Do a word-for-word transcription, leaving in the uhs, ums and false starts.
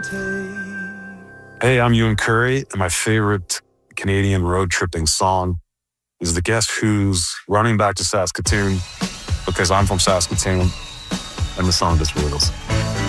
Hey, I'm Ewan Curry, and my favorite Canadian road tripping song is the Guess Who's Running Back to Saskatoon, because I'm from Saskatoon, and the song just rules.